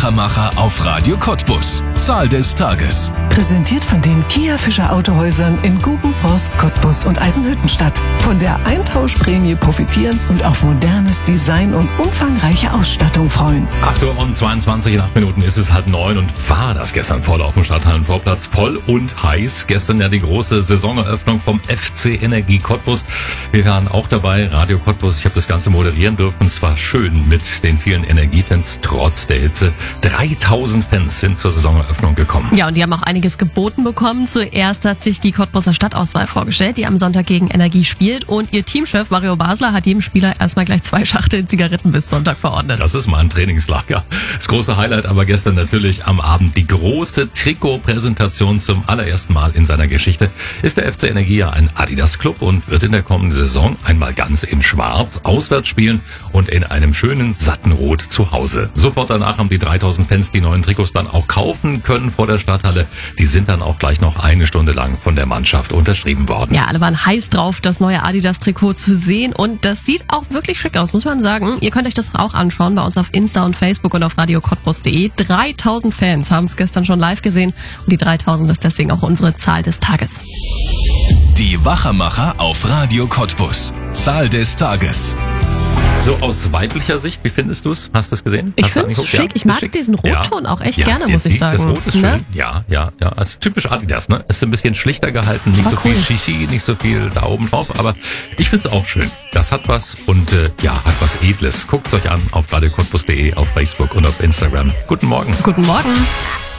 Wachamacher auf Radio Cottbus. Zahl des Tages. Präsentiert von den Kia Fischer Autohäusern in Gubenforst, Cottbus und Eisenhüttenstadt. Von der Eintauschprämie profitieren und auf modernes Design und umfangreiche Ausstattung freuen. 8:22 in 8 Minuten ist es 8:30 und war das gestern voll auf dem Stadthallenvorplatz. Voll und heiß. Gestern ja die große Saisoneröffnung vom FC Energie Cottbus. Wir waren auch dabei, Radio Cottbus. Ich habe das Ganze moderieren dürfen. Es war schön mit den vielen Energiefans trotz der Hitze. 3000 Fans sind zur Saisoneröffnung gekommen. Ja, und die haben auch einiges geboten bekommen. Zuerst hat sich die Cottbuser Stadtauswahl vorgestellt, die am Sonntag gegen Energie spielt. Und ihr Teamchef Mario Basler hat jedem Spieler erstmal gleich 2 Schachteln Zigaretten bis Sonntag verordnet. Das ist mal ein Trainingslager. Das große Highlight aber gestern natürlich am Abend. Die große Trikotpräsentation zum allerersten Mal in seiner Geschichte. Ist der FC Energie ja ein Adidas-Club und wird in der kommenden Saison einmal ganz in Schwarz auswärts spielen und in einem schönen, satten Rot zu Hause. Sofort danach haben die 3000 Fans die neuen Trikots dann auch kaufen können vor der Stadthalle. Die sind dann auch gleich noch eine Stunde lang von der Mannschaft unterschrieben worden. Ja, alle waren heiß drauf, das neue Adidas-Trikot zu sehen. Und das sieht auch wirklich schick aus, muss man sagen. Ihr könnt euch das auch anschauen bei uns auf Insta und Facebook und auf radiocottbus.de. 3000 Fans haben es gestern schon live gesehen. Und die 3000 ist deswegen auch unsere Zahl des Tages. Die Wachamacher auf Radio Cottbus. Zahl des Tages. So aus weiblicher Sicht, wie findest du es? Hast du es gesehen? Ich finde es schick. Ich mag diesen Rotton auch echt gerne, muss ich sagen. Das Rot ist schön. Ne? Ja. Also typisch Adidas, ne? Ist ein bisschen schlichter gehalten, nicht so viel Shishi, nicht so viel da oben drauf, aber ich finde es auch schön. Das hat was und hat was Edles. Guckt es euch an auf radiocottbus.de, auf Facebook und auf Instagram. Guten Morgen. Guten Morgen.